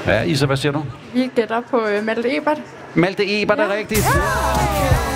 Ja, Isa, hvad siger du? Vi gætter på Malte Ebert. Malte Ebert er rigtigt. Ja!